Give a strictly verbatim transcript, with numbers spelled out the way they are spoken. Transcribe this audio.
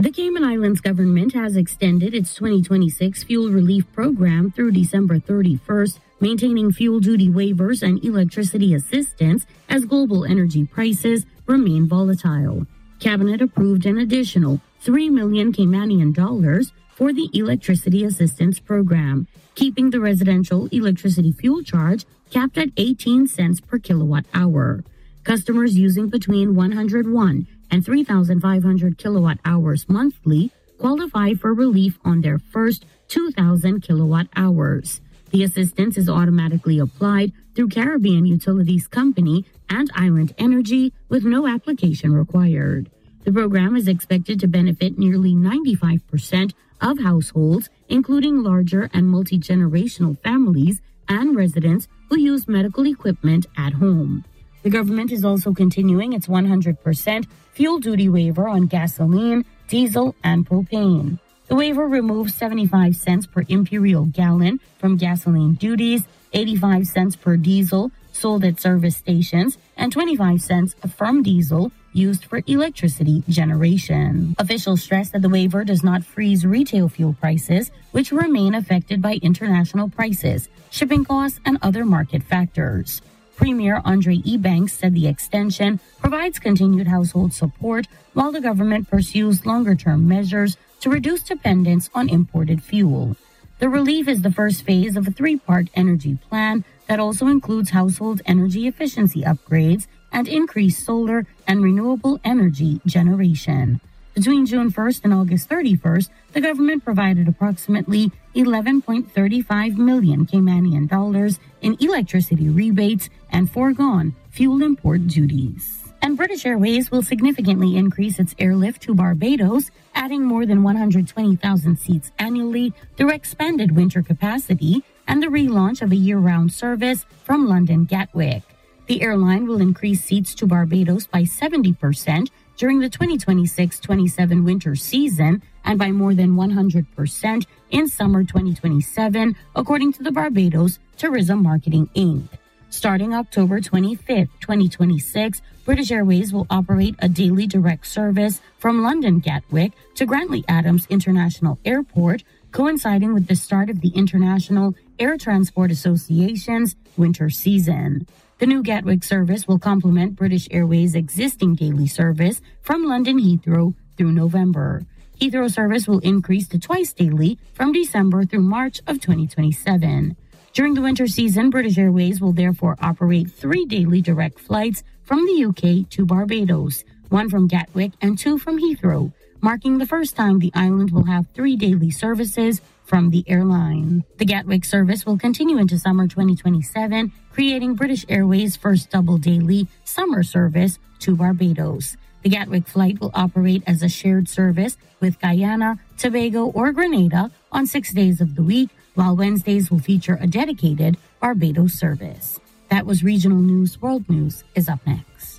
The Cayman Islands government has extended its twenty twenty-six fuel relief program through December thirty-first, maintaining fuel duty waivers and electricity assistance as global energy prices remain volatile. Cabinet approved an additional three million Caymanian dollars for the electricity assistance program, keeping the residential electricity fuel charge capped at eighteen cents per kilowatt hour. Customers using between one hundred one and three thousand five hundred kilowatt hours monthly qualify for relief on their first two thousand kilowatt hours. The assistance is automatically applied through Caribbean Utilities Company and Island Energy with no application required. The program is expected to benefit nearly ninety-five percent of households, including larger and multi-generational families and residents who use medical equipment at home. The government is also continuing its one hundred percent fuel duty waiver on gasoline, diesel, and propane. The waiver removes seventy-five cents per imperial gallon from gasoline duties, eighty-five cents per diesel sold at service stations, and twenty-five cents from diesel used for electricity generation. Officials stress that the waiver does not freeze retail fuel prices, which remain affected by international prices, shipping costs, and other market factors. Premier Andre Ebanks said the extension provides continued household support while the government pursues longer-term measures to reduce dependence on imported fuel. The relief is the first phase of a three-part energy plan that also includes household energy efficiency upgrades and increased solar and renewable energy generation. Between June first and August thirty-first, the government provided approximately eleven point three five million Caymanian dollars in electricity rebates and foregone fuel import duties. And British Airways will significantly increase its airlift to Barbados, adding more than one hundred twenty thousand seats annually through expanded winter capacity and the relaunch of a year-round service from London Gatwick. The airline will increase seats to Barbados by seventy percent during the twenty twenty-six twenty-seven winter season and by more than one hundred percent in summer twenty twenty-seven, according to the Barbados Tourism Marketing Incorporated. Starting October twenty-fifth, twenty twenty-six, British Airways will operate a daily direct service from London Gatwick to Grantley Adams International Airport, coinciding with the start of the International Air Transport Association's winter season. The new Gatwick service will complement British Airways' existing daily service from London Heathrow through November. Heathrow service will increase to twice daily from December through March of twenty twenty-seven. During the winter season, British Airways will therefore operate three daily direct flights from the U K to Barbados, one from Gatwick and two from Heathrow, marking the first time the island will have three daily services from the airline. The Gatwick service will continue into summer twenty twenty-seven, creating British Airways' first double daily summer service to Barbados. The Gatwick flight will operate as a shared service with Guyana, Tobago, or Grenada on six days of the week, while Wednesdays will feature a dedicated Barbados service. That was Regional News. World News is up next.